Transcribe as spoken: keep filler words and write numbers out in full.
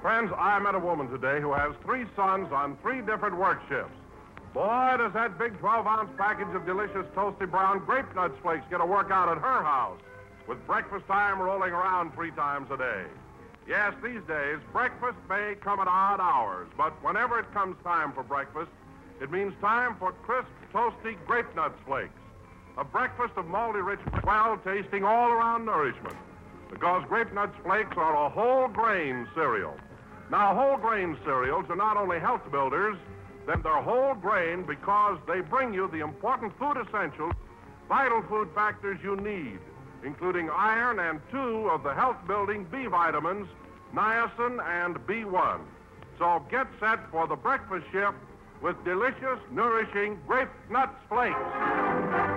Friends, I met a woman today who has three sons on three different work shifts. Boy, does that big twelve-ounce package of delicious toasty brown grape nuts flakes get a workout at her house, with breakfast time rolling around three times a day. Yes, these days, breakfast may come at odd hours, but whenever it comes time for breakfast, it means time for crisp, toasty grape nuts flakes. A breakfast of malty-rich, well-tasting, all-around nourishment, because grape nuts flakes are a whole-grain cereal. Now, whole-grain cereals are not only health builders, then they're whole grain because they bring you the important food essentials, vital food factors you need, including iron and two of the health-building B vitamins, niacin and B one. So get set for the breakfast shift with delicious, nourishing grape nuts flakes.